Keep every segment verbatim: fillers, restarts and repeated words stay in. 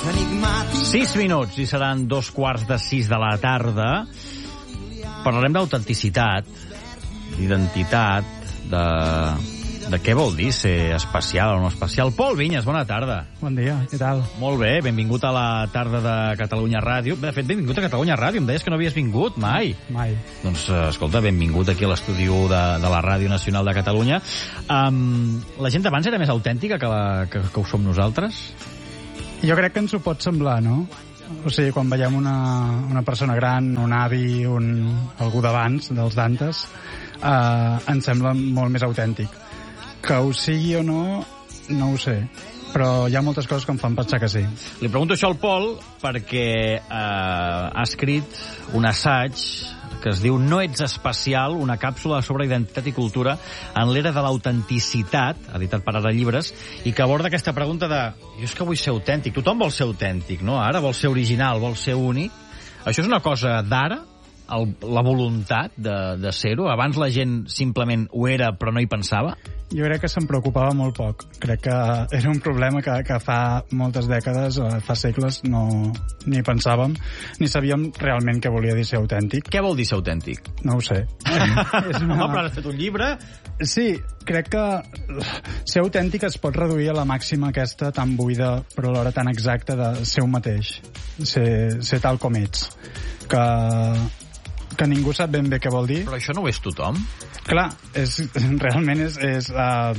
Sis minuts i seran dos quarts de sis de la tarda. Parlarem d'autenticitat, d'identitat, de... de què vol dir ser especial o no especial. Pol Vinyes, bona tarda. Bon dia, què tal? Molt bé, benvingut a la tarda de Catalunya Ràdio. De fet, benvingut a Catalunya Ràdio, em deies que no havies vingut mai. Mai. Doncs, escolta, benvingut aquí a l'estudi de, de la Ràdio Nacional de Catalunya. Um, la gent d'abans era més autèntica que, la, que, que ho som nosaltres? Jo crec que ens ho pot semblar, no? O sigui, quan veiem una, una persona gran, un avi, un, algú d'abans, dels d'antes, eh, ens sembla molt més autèntic. Que ho sigui o no, no ho sé. Però hi ha moltes coses que em fan pensar que sí. Li pregunto això al Pol perquè eh, ha escrit un assaig que es diu No ets especial, una càpsula sobre identitat i cultura en l'era de l'autenticitat, editat per Ara Llibres, i que aborda aquesta pregunta de jo és que vull ser autèntic. Tothom vol ser autèntic, no? Ara vol ser original, vol ser únic. Això és una cosa d'ara? El, la voluntat de, de ser-ho? Abans la gent simplement ho era però no hi pensava? Jo crec que se'n preocupava molt poc. Crec que era un problema que, que fa moltes dècades, fa segles, no ni pensàvem, ni sabíem realment què volia dir ser autèntic. Què vol dir ser autèntic? No ho sé. És una... No, però has fet un llibre? Sí, crec que ser autèntic es pot reduir a la màxima aquesta tan buida, però alhora tan exacta de ser un mateix. Ser, ser tal com ets. Que... que ningú sap ben bé què vol dir. Però això no ho és tothom? Clar, és, realment és... és uh,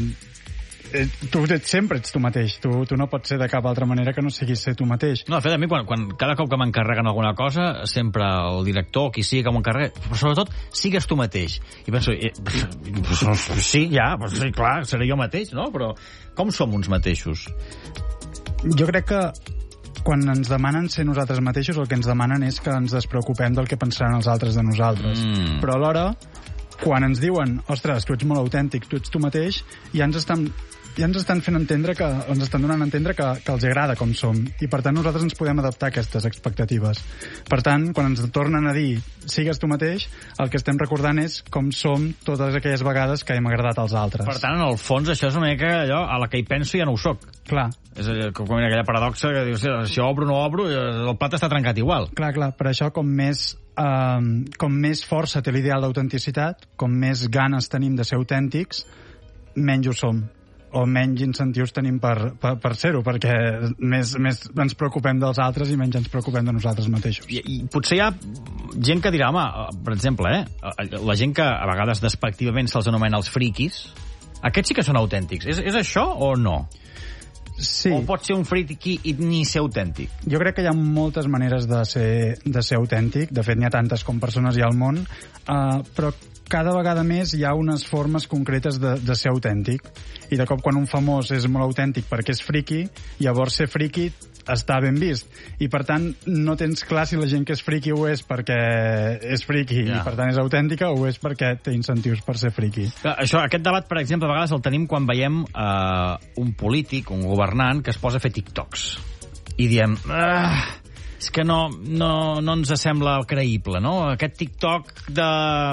tu ets, sempre ets tu mateix. Tu, tu no pots ser de cap altra manera que no siguis ser tu mateix. No, de fet, a mi, quan, quan cada cop que m'encarreguen alguna cosa, sempre el director, qui sigui que m'encarregui, però sobretot, sigues tu mateix. I penso, eh, sí, ja, pues, sí, clar, seré jo mateix, no? Però com som uns mateixos? Jo crec que quan ens demanen ser nosaltres mateixos, el que ens demanen és que ens despreocupem del que pensaran els altres de nosaltres. Mm. Però alhora, quan ens diuen, ostres, tu ets molt autèntic, tu ets tu mateix, ja ens estan, ja ens estan fent entendre que, ens estan donant a entendre que, que els agrada com som. I per tant nosaltres ens podem adaptar a aquestes expectatives. Per tant, quan ens tornen a dir sigues tu mateix, el que estem recordant és com som totes aquelles vegades que hem agradat als altres. Per tant, en el fons, això és una mica allò, a la que hi penso ja no ho soc. Clar. És com aquella paradoxa que dius, si obro o no obro, el plat està trencat igual. Clar, clar, per això com més, eh, com més força té l'ideal d'autenticitat, com més ganes tenim de ser autèntics, menys ho som, o menys incentius tenim per, per, per ser-ho, perquè més, més ens preocupem dels altres i menys ens preocupem de nosaltres mateixos. I, i potser hi ha gent que dirà, home, per exemple, eh, la gent que a vegades despectivament se'ls anomena els friquis, aquests sí que són autèntics. És, és això o no? Sí. O pot ser un friki i ni ser autèntic? Jo crec que hi ha moltes maneres de ser, de ser autèntic. De fet, n'hi ha tantes com persones hi ha al món. Uh, però cada vegada més hi ha unes formes concretes de, de ser autèntic. I de cop, quan un famós és molt autèntic perquè és friki, llavors ser friki està ben vist. I, per tant, no tens clar si la gent que és friki ho és perquè és friki ja. I, per tant, és autèntica o és perquè té incentius per ser friki. Això, aquest debat, per exemple, a vegades el tenim quan veiem eh, un polític, un governant, que es posa a fer TikToks. I diem... Ah, és que no, no, no ens sembla creïble, no? Aquest TikTok de...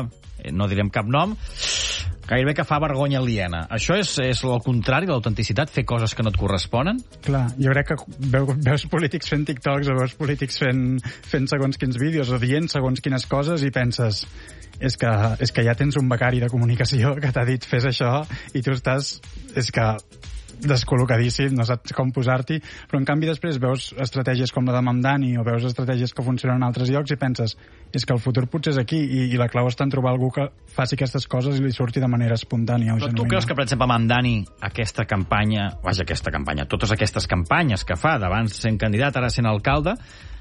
no direm cap nom, gairebé que fa vergonya aliena. Això és, és el contrari de l'autenticitat, fer coses que no et corresponen? Clar, jo crec que veus, veus polítics fent TikToks o veus polítics fent, fent segons quins vídeos o dient segons quines coses i penses és que, és que ja tens un becari de comunicació que t'ha dit fes això i tu estàs... és que descol·locadíssim, no saps com posar-t'hi, però en canvi després veus estratègies com la de Mamdani o veus estratègies que funcionen en altres llocs i penses, és que el futur potser és aquí i, i la clau està en trobar algú que faci aquestes coses i li surti de manera espontània. Però tu creus que, per exemple, Mamdani, aquesta campanya, vaja, aquesta campanya, totes aquestes campanyes que fa d'abans sent candidat, ara sent alcalde,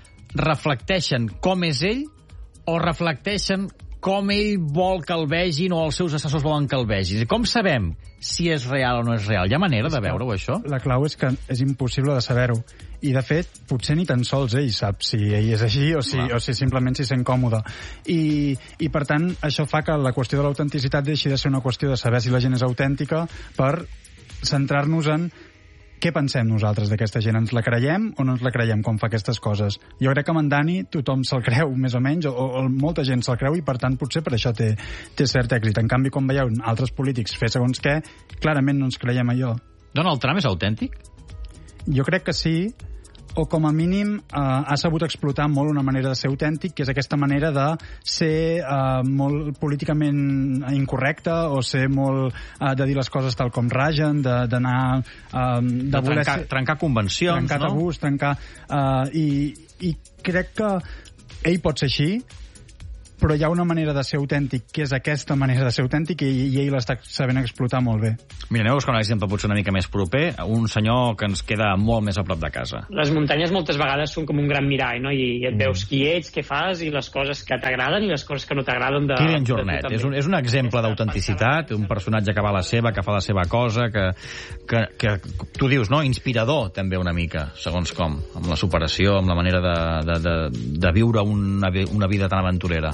reflecteixen com és ell o reflecteixen com ell vol que el vegin o els seus assessors volen que el vegin? Com sabem si és real o no és real? Hi ha manera de veure-ho, això? La clau és que és impossible de saber-ho. I, de fet, potser ni tan sols ell sap si ell és així o si, o si simplement s'hi sent còmode. I, I, per tant, això fa que la qüestió de l'autenticitat deixi de ser una qüestió de saber si la gent és autèntica per centrar-nos en què pensem nosaltres d'aquesta gent? Ens la creiem o no ens la creiem quan fa aquestes coses? Jo crec que amb en Dani tothom se'l creu, més o menys, o, o molta gent se'l creu i, per tant, potser per això té, té cert èxit. En canvi, quan veieu altres polítics fer segons què, clarament no ens creiem allò. Donald Trump és autèntic? Jo crec que sí, o com a mínim eh, ha sabut explotar molt una manera de ser autèntic, que és aquesta manera de ser eh, molt políticament incorrecte o ser molt eh, de dir les coses tal com ragen, d'anar eh, de, de voler trencar, ser, trencar convencions, trencar no? tabús, trencar eh, i, i crec que ell pot ser així, però hi ha una manera de ser autèntic, que és aquesta manera de ser autèntic, i, i ell l'està sabent explotar molt bé. Mira, anem a buscar un exemple potser una mica més proper, un senyor que ens queda molt més a prop de casa. Les muntanyes moltes vegades són com un gran mirall, no? I et veus qui ets, què fas, i les coses que t'agraden i les coses que no t'agraden de... Kilian Jornet, és un, és un exemple d'autenticitat, un personatge que va a la seva, que fa la seva cosa, que, que, que tu dius, no?, inspirador també una mica, segons com, amb la superació, amb la manera de, de, de, de viure una, una vida tan aventurera.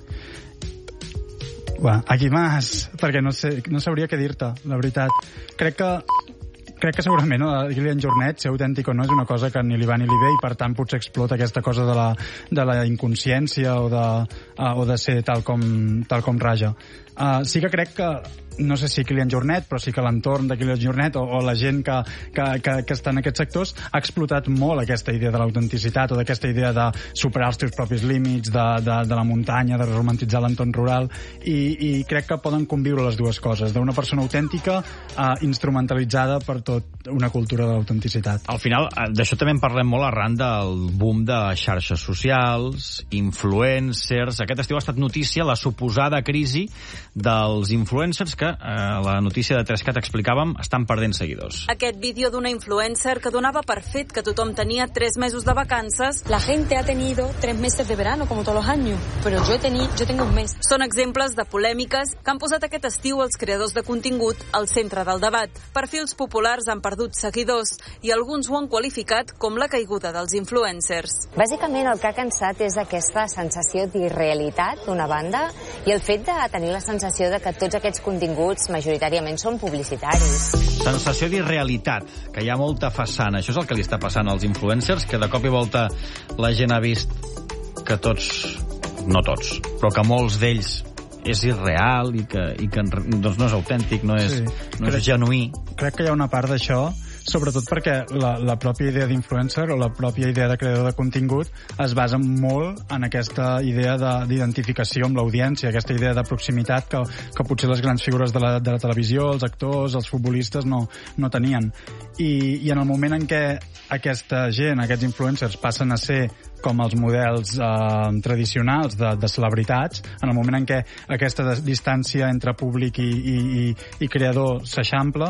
Uah, aquí m'has... perquè no, sé, no sabria què dir-te, la veritat. Crec que crec que segurament no, Kilian Jornet, ser autèntic o no, és una cosa que ni li va ni li ve, i per tant potser explota aquesta cosa de la, de la inconsciència o de, uh, o de ser tal com, tal com raja. Uh, sí que crec que, no sé si Kilian Jornet, però sí que l'entorn de Kilian Jornet o, o la gent que, que, que, que està en aquests sectors ha explotat molt aquesta idea de l'autenticitat o d'aquesta idea de superar els teus propis límits, de, de, de la muntanya, de romantitzar l'entorn rural, i, i crec que poden conviure les dues coses, d'una persona autèntica uh, instrumentalitzada per tot una cultura de l'autenticitat. Al final, d'això també en parlem molt arran del boom de xarxes socials, influencers. Aquest estiu ha estat notícia la suposada crisi dels influencers que, eh, la notícia de tres cat explicàvem, estan perdent seguidors. Aquest vídeo d'una influencer que donava per fet que tothom tenia tres mesos de vacances. La gente ha tenido tres meses de verano, como todos los años, pero yo, tení, yo tengo un mes. Són exemples de polèmiques que han posat aquest estiu els creadors de contingut al centre del debat. Perfils populars han perdut seguidors i alguns ho han qualificat com la caiguda dels influencers. Bàsicament el que ha cansat és aquesta sensació d'irrealitat d'una banda i el fet de tenir la sensació de que tots aquests continguts majoritàriament són publicitaris. Sensació d'irrealitat, que hi ha molta façana. Això és el que li està passant als influencers, que de cop i volta la gent ha vist que tots, no tots, però que molts d'ells és irreal i que, i que doncs no és autèntic, no és, sí, no és genuí. Crec que hi ha una part d'això, sobretot perquè la, la pròpia idea d'influencer o la pròpia idea de creador de contingut es basa molt en aquesta idea d'identificació amb l'audiència, aquesta idea de proximitat que, que potser les grans figures de la, de la televisió, els actors, els futbolistes no, no tenien. I, I en el moment en què aquesta gent, aquests influencers, passen a ser com els models eh, tradicionals de, de celebritats, en el moment en què aquesta distància entre públic i, i, i, i creador s'eixampla,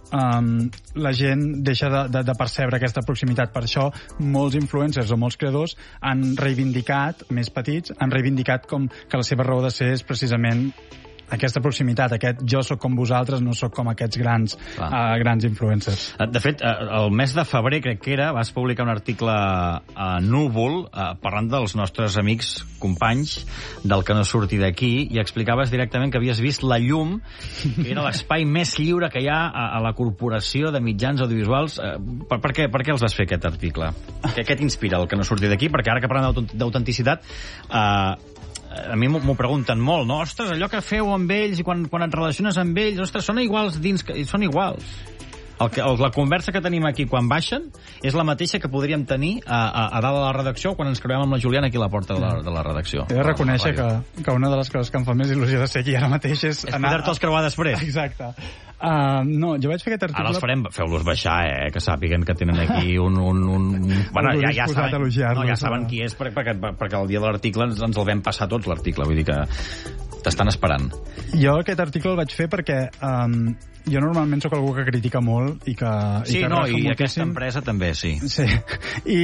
Um, la gent deixa de, de, de percebre aquesta proximitat. Per això molts influencers o molts creadors han reivindicat, més petits, han reivindicat com que la seva raó de ser és precisament aquesta proximitat, aquest jo sóc com vosaltres, no sóc com aquests grans, uh, grans influencers. De fet, el mes de febrer, crec que era, vas publicar un article a Núvol uh, parlant dels nostres amics, companys, del que no surti d'aquí, i explicaves directament que havies vist La Llum, que era l'espai més lliure que hi ha a, a la corporació de mitjans audiovisuals. Uh, per, per, què, per què els vas fer aquest article? Què, què t'inspira el que no surti d'aquí? Perquè ara que parlem d'autenticitat, uh, a mi m'ho pregunten molt, no? Ostres, allò que feu amb ells i quan, quan et relaciones amb ells, ostres, són iguals dins, són iguals. El que, el, la conversa que tenim aquí quan baixen és la mateixa que podríem tenir a, a, a dalt de la redacció quan ens creuem amb la Juliana aquí a la porta de la, de la redacció. He de reconèixer que, que una de les coses que em fa més il·lusió de ser aquí ara mateix és... És poder-te'ls creuar després. Exacte. Uh, no, jo vaig fer aquest article... Ara els farem, feu-los baixar, eh? Que sàpiguen que tenen aquí un... un, un... Bueno, ja, ja, saben, no, ja saben qui és, perquè, perquè, perquè el dia de l'article ens, ens el vam passar tots, l'article. Vull dir que t'estan esperant. Jo aquest article el vaig fer perquè... Um, jo normalment sóc algú que critica molt i que... Sí, i que no, i moltíssim. Aquesta empresa també, sí. Sí, i...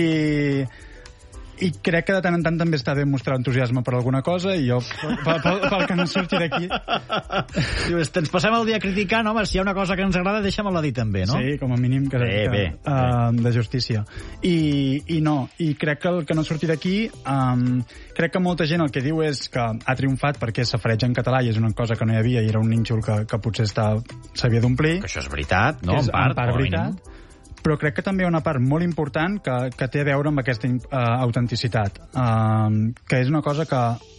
I crec que de tant en tant també està bé mostrar entusiasme per alguna cosa, i jo, pel, pel, pel que no surti d'aquí... Dius, ens passem el dia criticant, home, si hi ha una cosa que ens agrada, deixa'm-la dir també, no? Sí, com a mínim que, bé, que, bé, uh, de justícia. I, I no, i crec que el que no surti d'aquí, um, crec que molta gent el que diu és que ha triomfat perquè safareig en català i és una cosa que no hi havia i era un nínxol que, que potser s'havia d'omplir. Que això és veritat, no? Que és, en part, en part veritat. Però crec que també hi ha una part molt important que, que té a veure amb aquesta uh, autenticitat, uh, que és una cosa que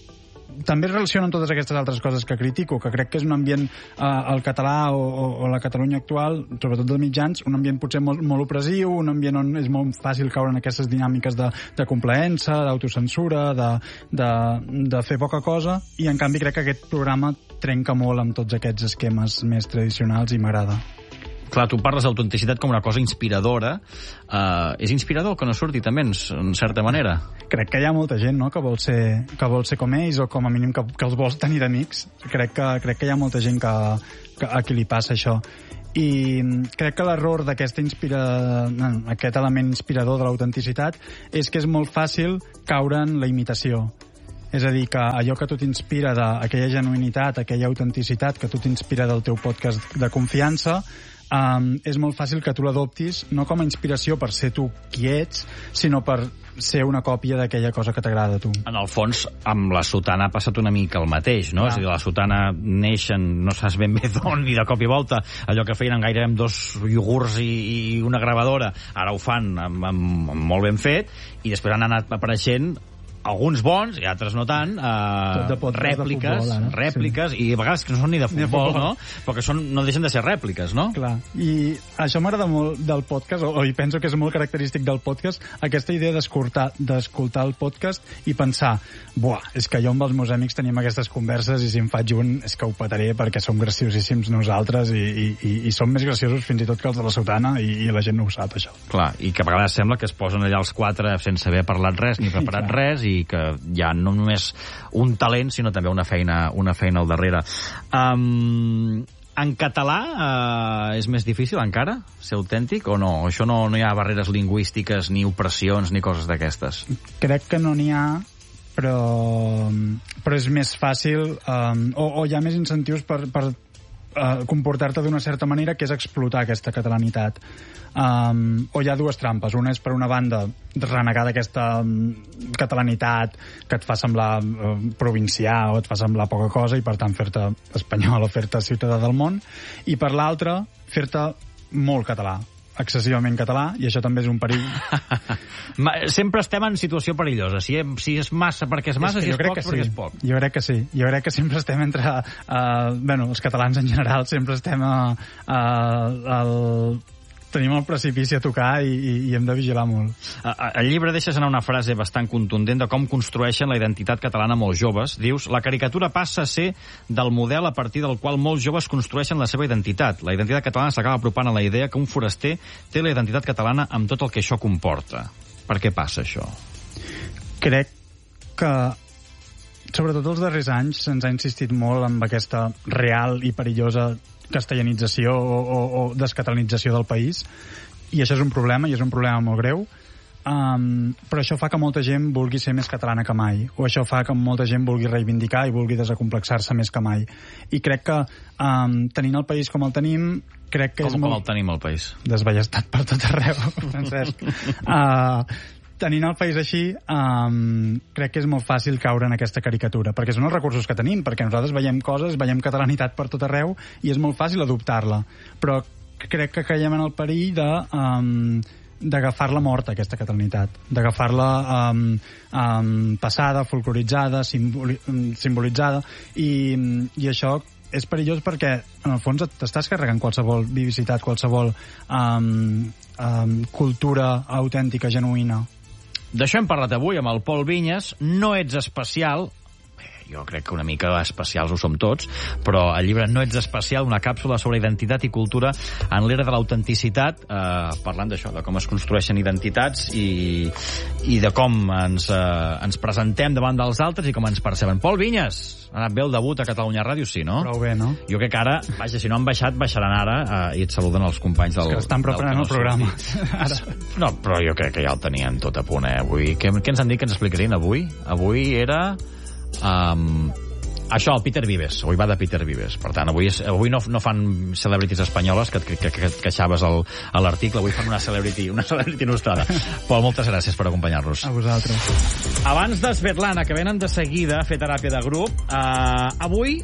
també es relaciona amb totes aquestes altres coses que critico, que crec que és un ambient, eh, el català o, o, o la Catalunya actual, sobretot dels mitjans, un ambient potser molt, molt opressiu, un ambient on és molt fàcil caure en aquestes dinàmiques de, de complaença, d'autocensura, de, de, de fer poca cosa, i en canvi crec que aquest programa trenca molt amb tots aquests esquemes més tradicionals i m'agrada. Clar, tu parles d'autenticitat com una cosa inspiradora. Uh, és inspirador que no surti també, en certa manera? Crec que hi ha molta gent, no?, que vol ser, que vol ser com ells, o com a mínim que, que els vols tenir d'amics. Crec que, crec que hi ha molta gent que, que, a qui li passa això. I crec que l'error d'aquesta inspira... aquest element inspirador de l'autenticitat és que és molt fàcil caure en la imitació. És a dir, que allò que tu t'inspira d'aquella genuïnitat, aquella autenticitat que tu t'inspira del teu podcast de confiança, um, és molt fàcil que tu l'adoptis no com a inspiració per ser tu qui ets, sinó per ser una còpia d'aquella cosa que t'agrada a tu. En el fons, amb la sotana ha passat una mica el mateix, no? Clar. És a dir, la sotana neixen, no saps ben bé d'on, i de cop i volta, allò que feien gaire amb dos iogurts i, i una gravadora, ara ho fan amb, amb, amb molt ben fet, i després han anat apareixent alguns bons i altres no tant, eh, rèpliques, futbol, ara, rèpliques sí. I a vegades que no són ni de futbol, ni de futbol. No? Però que són, no deixen de ser rèpliques, no? Clar, i això m'agrada molt del podcast, o, o i penso que és molt característic del podcast, aquesta idea d'escoltar d'escoltar el podcast i pensar, buah, és que jo amb els meus amics tenim aquestes converses i si en faig un és que ho petaré perquè som graciosíssims nosaltres i, i, i, i som més graciosos fins i tot que els de la sotana i, i la gent no ho sap, això. Clar, i que a vegades sembla que es posen allà els quatre sense haver parlat res ni preparat res i que hi ha no només un talent, sinó també una feina, una feina al darrere. Um, en català uh, és més difícil encara ser autèntic o no? Això no, no hi ha barreres lingüístiques, ni opressions, ni coses d'aquestes? Crec que no n'hi ha, però, però és més fàcil, um, o, o hi ha més incentius per, per uh, comportar-te d'una certa manera, que és explotar aquesta catalanitat. Um, o hi ha dues trampes. Una és, per una banda, renegar d'aquesta um, catalanitat que et fa semblar uh, provincià o et fa semblar poca cosa i, per tant, fer-te espanyol o fer-te ciutadà del món. I, per l'altra, fer-te molt català, excessivament català, i això també és un perill. Sempre estem en situació perillosa. Si, si és massa perquè és massa, és si és poc perquè sí. és poc. Jo crec que sí. Jo crec que sempre estem entre... Uh, bueno, els catalans en general sempre estem a... Uh, al... tenim el precipici a tocar i, i, i hem de vigilar molt. Al llibre deixes anar una frase bastant contundent de com construeixen la identitat catalana molts joves. Dius, la caricatura passa a ser del model a partir del qual molts joves construeixen la seva identitat. La identitat catalana s'acaba apropant a la idea que un foraster té la identitat catalana amb tot el que això comporta. Per què passa això? Crec que sobretot els darrers anys se'ns ha insistit molt amb aquesta real i perillosa castellanització o, o, o descatalanització del país, i això és un problema, i és un problema molt greu, um, però això fa que molta gent vulgui ser més catalana que mai, o això fa que molta gent vulgui reivindicar i vulgui desacomplexar-se més que mai. I crec que um, tenint el país com el tenim, crec que com, és com molt... Com el tenim, el país? Desballestat per tot arreu, Francesc. uh, tenint el país així, um, crec que és molt fàcil caure en aquesta caricatura, perquè són els recursos que tenim, perquè nosaltres veiem coses, veiem catalanitat per tot arreu, i és molt fàcil adoptar-la. Però crec que caiem en el perill de... Um, d'agafar-la morta, aquesta catalanitat, d'agafar-la um, um, passada, folcloritzada, simboli simbolitzada, i, i això és perillós perquè, en el fons, t'estàs carregant qualsevol vivicitat, qualsevol um, um, cultura autèntica, genuïna. D'això hem parlat avui amb el Pol Vinyes. No ets especial. Jo crec que una mica especials ho som tots, però el llibre No ets especial, una càpsula sobre identitat i cultura en l'era de l'autenticitat, eh, parlant d'això, de com es construeixen identitats i, i de com ens, eh, ens presentem davant dels altres i com ens perceben. Pol Vinyes, ha anat bé el debut a Catalunya Ràdio, sí, no? Prou bé, no? Jo crec que ara, vaja, si no han baixat, baixaran ara eh, i et saluden els companys del... És que estan preparant el programa. Ara. No, però jo crec que ja el tenien tot a punt, eh, avui. Què, què ens han dit que ens explicarien avui? Avui era... Um, això, el Peter Vives. Avui va de Peter Vives. Per tant, avui, és, avui no, no fan celebrities espanyoles, que, que, que, que et queixaves al, a l'article. Avui fan una celebrity, una celebrity nostrada. Pol, moltes gràcies per acompanyar-nos. A vosaltres. Abans de Svetlana, que venen de seguida a fer teràpia de grup, uh, avui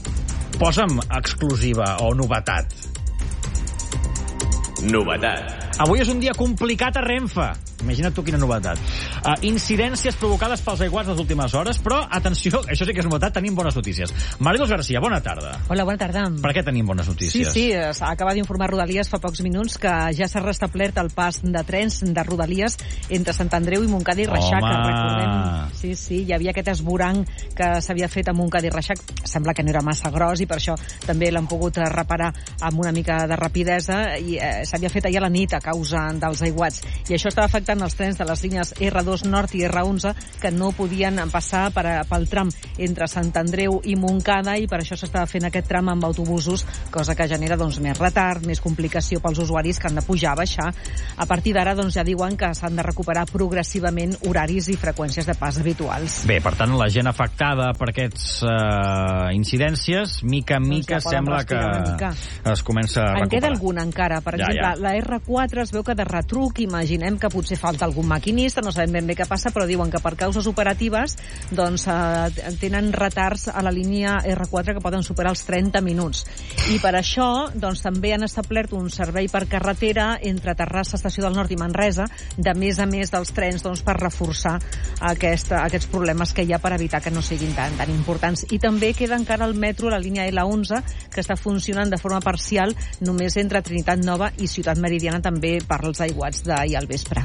posa'm exclusiva o novetat. Novetat. Avui és un dia complicat a Renfe. Imagina't tu quina novetat. Uh, incidències provocades pels aiguats les últimes hores, però, atenció, això sí que és novetat, tenim bones notícies. Mariluz García, bona tarda. Hola, bona tarda. Per què tenim bones notícies? Sí, sí, acaba d'informar Rodalies fa pocs minuts que ja s'ha restablert el pas de trens de Rodalies entre Sant Andreu i Montcada i Reixac. Home! Recordem, sí, sí, hi havia aquest esborang que s'havia fet a Montcada i Reixac. Sembla que no era massa gros i per això també l'han pogut reparar amb una mica de rapidesa i eh, s'havia fet ahir a la nit a causa dels aiguats. I això estava afectant els trens de les línies erre dos Nord i erre onze que no podien passar per, pel tram entre Sant Andreu i Montcada i per això s'estava fent aquest tram amb autobusos, cosa que genera doncs, més retard, més complicació pels usuaris que han de pujar, baixar. A partir d'ara doncs, ja diuen que s'han de recuperar progressivament horaris i freqüències de pas habituals. Bé, per tant, la gent afectada per aquests eh, incidències, mica en mica doncs ja sembla que mica. es comença a recuperar. En queda alguna encara. Per ja, exemple, ja. la erre quatre es veu que de retruc, imaginem que potser falta algun maquinista, no sabem ben bé què passa, però diuen que per causes operatives doncs, eh, tenen retards a la línia erre quatre que poden superar els trenta minuts. I per això doncs, també han establert un servei per carretera entre Terrassa, Estació del Nord i Manresa, de més a més dels trens doncs, per reforçar aquest, aquests problemes que hi ha per evitar que no siguin tan, tan importants. I també queda encara el metro, la línia ele onze, que està funcionant de forma parcial només entre Trinitat Nova i Ciutat Meridiana, també per als aiguats d'ahir al vespre.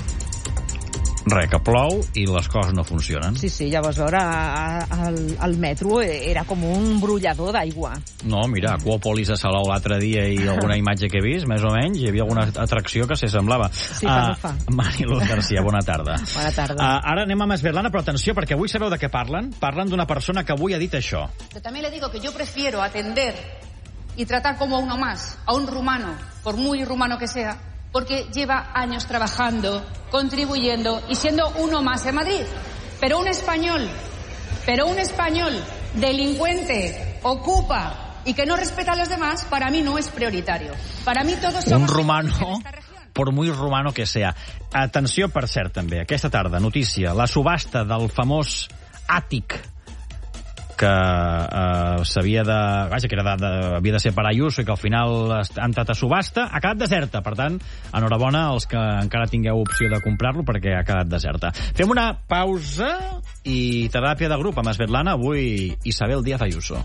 Res, que plou i les coses no funcionen. Sí, sí, ja vas veure, el, el metro era com un brollador d'aigua. No, mira, Aquòpolis a Salou l'altre dia i alguna imatge que he vist, més o menys, hi havia alguna atracció que s'hi semblava. Sí, fa, no fa. Uh, Mariluz García, bona tarda. Bona tarda. Uh, ara anem a Masvetlana, però atenció, perquè avui sabeu de què parlen? Parlen d'una persona que avui ha dit això. Yo también le digo que yo prefiero atender y tratar como uno más a un rumano, por muy rumano que sea, porque lleva años trabajando, contribuyendo y siendo uno más en Madrid. Pero un español, pero un español delincuente, ocupa y que no respeta a los demás, para mí no es prioritario. Para mí todos somos... Un rumano, por muy rumano que sea. Atenció, per cert, també, aquesta tarda, notícia, la subhasta del famós àtic que eh, s'havia de... Vaja, que era de, de, havia de ser per Ayuso i que al final ha entrat a subhasta, ha quedat deserta. Per tant, enhorabona als que encara tingueu opció de comprar-lo perquè ha quedat deserta. Fem una pausa i teràpia de grup a Masvetlana. Avui Isabel Díaz Ayuso.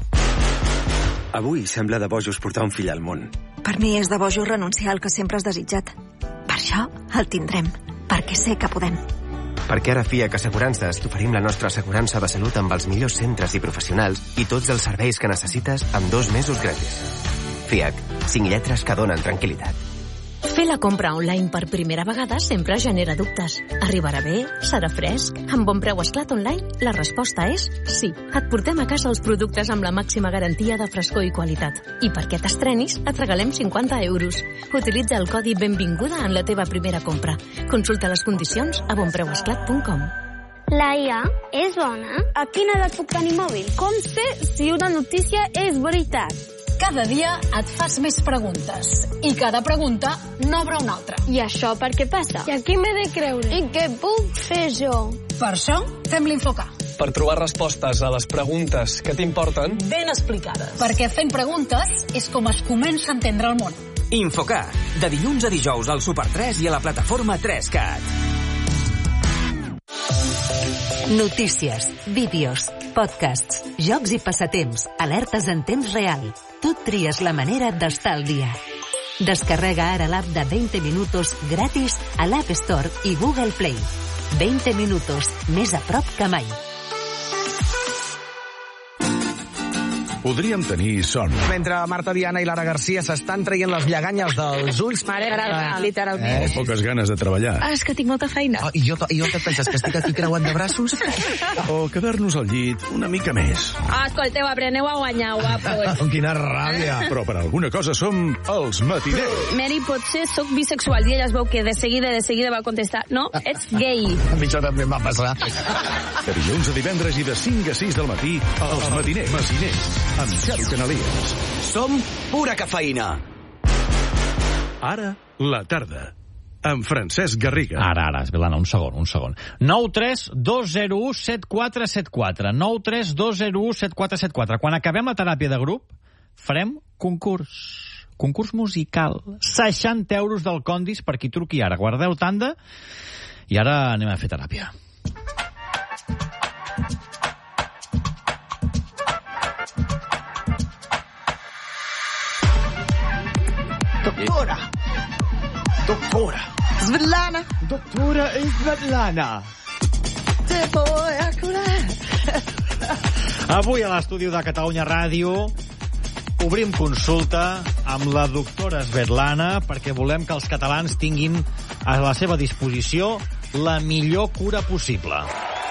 Avui sembla de bojos portar un fill al món. Per mi és de bojos renunciar al que sempre has desitjat. Per això el tindrem, perquè sé que podem. Perquè ara FIAC Assegurances t'oferim la nostra assegurança de salut amb els millors centres i professionals i tots els serveis que necessites amb dos mesos gratis. FIAC, cinc lletres que donen tranquil·litat. Fer la compra online per primera vegada sempre genera dubtes. Arribarà bé? Serà fresc? Amb Bon Preu Esclat Online, la resposta és sí. Et portem a casa els productes amb la màxima garantia de frescor i qualitat. I perquè t'estrenis, et regalem cinquanta euros. Utilitza el codi Benvinguda en la teva primera compra. Consulta les condicions a bon preu esclat punt com. La I A és bona? A quina edat puc tenir mòbil? Com sé si una notícia és veritat? Cada dia et fas més preguntes i cada pregunta n'obre una altra. I això per què passa? I a qui m'he de creure? I què puc fer jo? Per això fem l'Infocar. Per trobar respostes a les preguntes que t'importen ben explicades. Perquè fent preguntes és com es comença a entendre el món. Infocar, de dilluns a dijous al Super tres i a la plataforma tres cat. Notícies, vídeos, podcasts, jocs i passatemps, alertes en temps real. Tu tries la manera d'estar al dia. Descarrega ara l'app de veinte minutos gratis a l'App Store i Google Play. veinte minutos, més a prop que mai. Podríem tenir son. Mentre Marta Diana i Lara Garcia s'estan traient les lleganyes dels ulls... Mare, literalment. Eh, poques ganes de treballar. Ah, és que tinc molta feina. Oh, i, jo, I jo què et penses, que estic aquí creuant de braços? O quedar-nos al llit una mica més. Ah, escolteu, apreneu a guanyar, guapos. Quina ràbia. Però per alguna cosa som els matiners. Mary, potser sóc bisexual i ella es veu que de seguida, de seguida va contestar no, ets gay. A mi això també em va passar. De dilluns a divendres i de cinc a sis del matí, els matiners. Matiners. Amb Xavi Canalies. Som pura cafeïna. Ara, la tarda. Amb Francesc Garriga. Ara, ara, Esvelana, un segon, un segon. nou tres dos zero u set quatre set quatre. nou tres dos zero u set quatre set quatre. Quan acabem la teràpia de grup, farem concurs. concurs musical. seixanta euros del Condis per qui truqui ara. Guardeu tanda i ara anem a fer teràpia. Doctora! Doctora! Svetlana! Doctora Svetlana! Te voy a curar! Avui a l'estudi de Catalunya Ràdio obrim consulta amb la doctora Svetlana perquè volem que els catalans tinguin a la seva disposició la millor cura possible.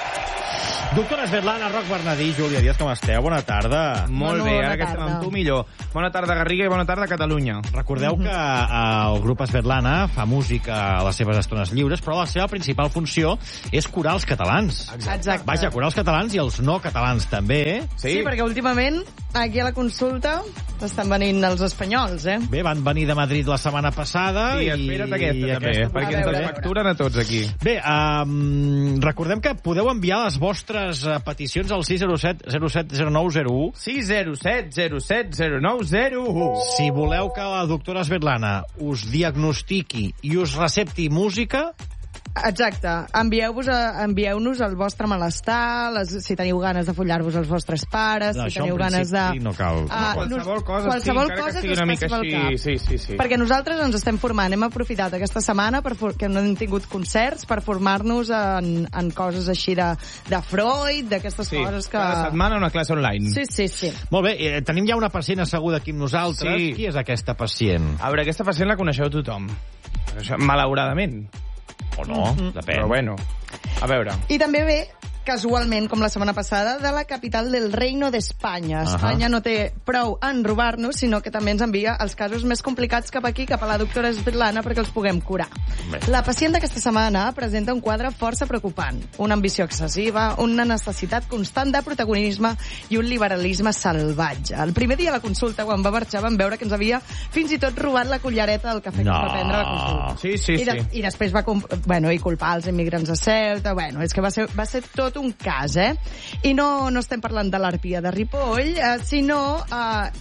Doctora Svetlana, Roc Bernadí, Júlia Díaz, com esteu? Bona tarda. Molt bé, ara que estem amb tu millor. Bona tarda, Garriga, i bona tarda, Catalunya. Recordeu que el grup Svetlana fa música a les seves estones lliures, però la seva principal funció és curar els catalans. Exacte. Vaja, curar els catalans i els no catalans també, eh? Sí, sí, perquè últimament aquí a la consulta estan venint els espanyols, eh? Bé, van venir de Madrid la setmana passada sí, i... espera't aquesta, i també, aquesta... perquè ens els facturen a tots aquí. Bé, um, recordem que podeu enviar les vostres peticions al sis zero set zero set zero nou zero u. sis zero set zero set zero nou zero u. Si voleu que la doctora Svetlana us diagnostiqui i us recepti música... Exacte. Envieu-vos a, envieu-nos el vostre malestar, les, si teniu ganes de follar-vos els vostres pares, no, si teniu ganes de... no cal. Uh, qualsevol cosa, qualsevol sí, cosa que sigui una mica així. Sí, sí, sí. Perquè nosaltres ens estem formant. Hem aprofitat aquesta setmana per for... que no hem tingut concerts per formar-nos en, en coses així de, de Freud, d'aquestes sí, coses que... cada setmana una classe online. Sí, sí, sí. Molt bé, eh, tenim ja una pacient asseguda aquí amb nosaltres. Sí. Qui és aquesta pacient? A veure, aquesta pacient la coneixeu tothom. Malauradament. O no, Mm-hmm. depèn. Però bueno, a veure. I també ve, casualment, com la setmana passada, de la capital del Reino d'Espanya. Espanya uh -huh. no té prou en robar-nos, sinó que també ens envia els casos més complicats cap aquí, cap a la doctora Svetlana, perquè els puguem curar. Bé. La pacient d'aquesta setmana presenta un quadre força preocupant. Una ambició excessiva, una necessitat constant de protagonisme i un liberalisme salvatge. El primer dia a la consulta, quan va marxar, vam veure que ens havia fins i tot robat la cullereta del cafè no. que va prendre a la consulta. Sí, sí, I, de, sí. I després va, bueno, i culpar els immigrants de Ceuta. Bueno, és que va ser, va ser tot un cas, eh? I no, no estem parlant de l'Arpia de Ripoll, eh, sinó eh,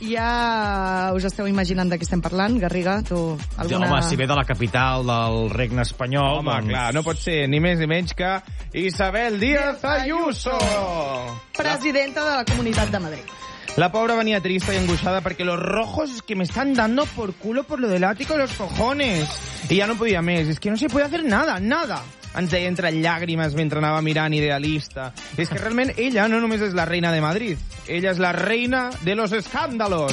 ja us esteu imaginant de què estem parlant, Garriga? Tu, alguna... Home, si ve de la capital del regne espanyol... Home, doncs... clar, no pot ser ni més ni menys que Isabel Díaz Ayuso! Presidenta de la Comunitat de Madrid. La pobra venía triste y angustiada porque los rojos es que me están dando por culo por lo del ático de los cojones. Y ya no podía més. Es que no se puede hacer nada, nada. Ens deia entre llàgrimes mentre anava mirant Idealista. És que realment ella no només és la reina de Madrid, ella és la reina de los escándalos.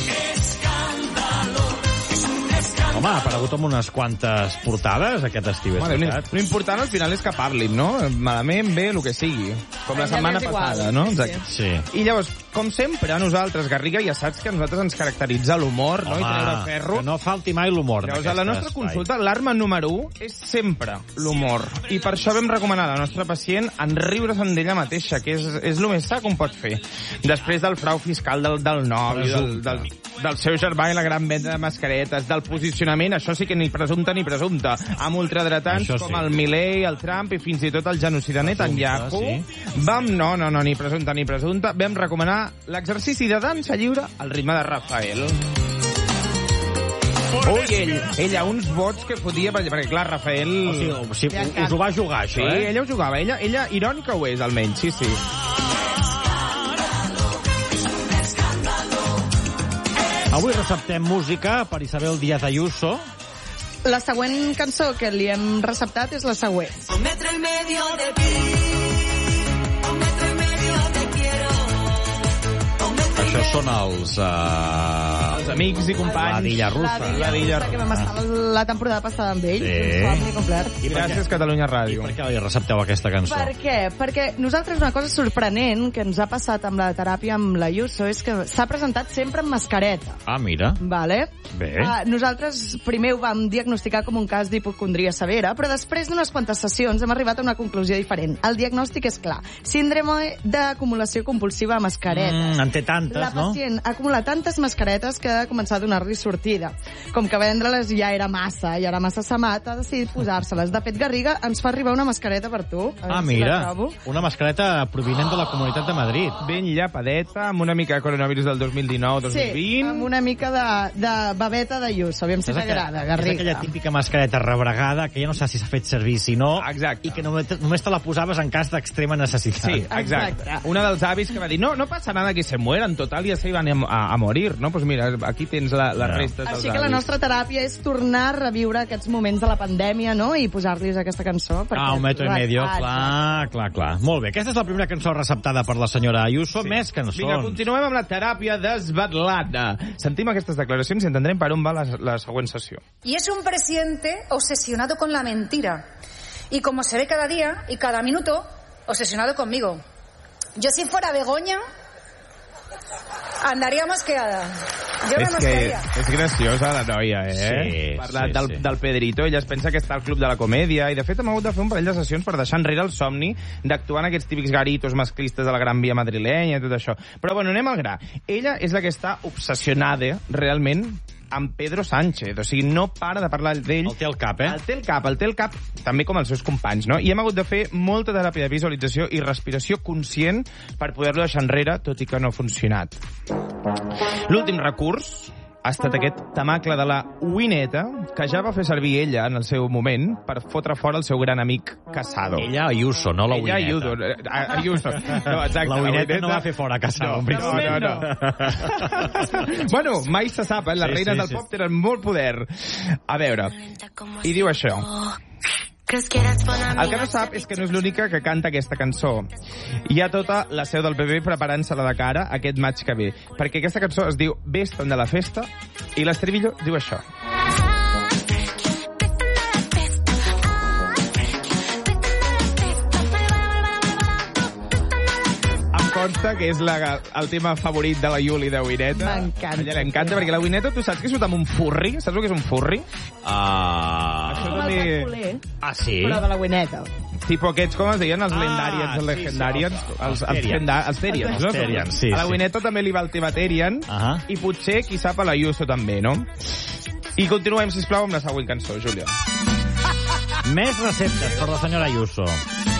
Home, ha aparegut amb unes quantes portades aquest estiu, és veritat. Lo important al final és que parlin, no? Malament, bé, el que sigui. Com la setmana passada, no? Exacte. Sí. I llavors, com sempre, a nosaltres, Garriga, ja saps que a nosaltres ens caracteritza l'humor, no? Home, I treure ferro. que no falti mai l'humor. Llavors, a la nostra espai. Consulta, l'arma número u és sempre l'humor. I per això vam recomanar a la nostra pacient en riure-se'n d'ella mateixa, que és, és el més sa que un pot fer. Després del frau fiscal del, del nòvio, del, del, del seu germà i la gran venda de mascaretes, del posicionament, això sí que ni presumpte ni presumpte, amb ultradretans sí. com el Milei, el Trump i fins i tot el genocida Netanyahu, sí. vam, no, no, no, ni presumpte ni presumpte, vam recomanar l'exercici de dansa lliure al ritme de Rafael. Ui, ell, ella uns vots que fotia, perquè clar, Rafael... O sigui, o sigui us ho va jugar, això, sí, eh? Sí, ella ho jugava, ella, ella irònica ho és, almenys, sí, sí. Avui receptem música per Isabel Díaz Ayuso. La següent cançó que li hem receptat és la següent. Un metro y medio de ti, un metro y medio te quiero. Això són els... Uh, els amics i companys. La Dilla Russa. La Dilla Russa, que vam estar la temporada passada amb ell. Sí. I gràcies, Catalunya Ràdio. I per què li recepteu aquesta cançó? Per què? Perquè nosaltres una cosa sorprenent que ens ha passat amb la teràpia amb la Ayuso és que s'ha presentat sempre amb mascareta. Ah, mira. Vale? Bé. Uh, nosaltres primer ho vam diagnosticar com un cas d'hipocondria severa, però després d'unes quantes sessions hem arribat a una conclusió diferent. El diagnòstic és clar. Síndrome d'acumulació compulsiva a mascareta. Mm, en té tantes. la no? pacient ha acumulat tantes mascaretes que ha començat a donar-li sortida. Com que vendre-les ja era massa, ja era massa samat, ha decidit posar-se-les. De fet, Garriga ens fa arribar una mascareta per tu. A Ah, veure si la mira, trobo. una mascareta provinent de la Comunitat de Madrid. Ben llapadeta, amb una mica de coronavirus del dos mil dinou dos mil vint. Sí, amb una mica de, de babeta de lluç. Aviam si És aquella- t'agrada, És Garriga. aquella típica mascareta rebregada que ja no saps si s'ha fet servir, si no, exacte. i que només te, només te la posaves en cas d'extrema necessitat. Sí, exacte. Una dels avis que va dir, no, no passa nada que se mueran, total, ja se iban a, a morir, no? Pues mira, aquí tens la, les restes dels Així que la avis. nostra teràpia és tornar a reviure aquests moments de la pandèmia, no?, i posar-los aquesta cançó. perquè- Ah, un metro i medio, Ah, clar, clar, clar. Molt bé, aquesta és la primera cançó receptada per la senyora Ayuso, sí. Més cançons. Vinga, continuem amb la teràpia desvetlada. Sentim aquestes declaracions i entendrem per on va la, la següent sessió. Y es un presidente obsesionado con la mentira. Y como se ve cada día y cada minuto, obsesionado conmigo. Yo si fuera Begoña, andaría mosqueada. Yo me és que mosquearia. és graciosa la noia, eh? Sí, Parla sí, del, sí. del Pedrito, ella es pensa que està al Club de la Comèdia, i de fet hem hagut de fer un parell de sessions per deixar enrere el somni d'actuar en aquests típics garitos masclistes de la Gran Via madrilenya i tot això. Però bueno, anem al gra. Ella és la que està obsessionada, realment, amb Pedro Sánchez, o sigui, no para de parlar d'ell. El té al cap, eh? El té al cap, el té al cap, també com els seus companys, no? I hem hagut de fer molta teràpia de visualització i respiració conscient per poder-lo deixar enrere, tot i que no ha funcionat. L'últim recurs ha estat aquest temacle de la Wineta, que ja va fer servir ella en el seu moment per fotre fora el seu gran amic Casado. Ella Ayuso, no la Ella Wineta. Ayuso, eh, Ayuso. No, exacte, La Wineta no va fer fora Casado, en No, no, no. no. Bueno, mai se sap, eh? Les Sí, reines sí, del sí. pop tenen molt poder. A veure, i diu això. El que no sap és que no és l'única que canta aquesta cançó. Hi ha tota la seu del P P preparant-se-la de cara aquest maig que ve. Perquè aquesta cançó es diu Vés-te'n de la festa i l'estribillo diu això. Em consta que és la, el tema favorit de la Yuli de Wineta. M'encanta. A ella l'encanta, perquè la Wineta, tu saps que surt amb un furri? Saps el que és un furri? Ah... Això Com el també... Cacoler, Ah, sí? però de la Wineta. Tipo aquests, com es deien, els Ah, Lendarians, els sí, Legendarians, sí, els, els, els Therians. Thenda- els Therians, no? Els Therians, sí, A la sí. Wineta també li va el tema Therian, Ahà. i potser, qui sap, a la Ayuso també, no? I continuem, sisplau, amb la següent cançó, Júlia. Més receptes per la senyora Ayuso.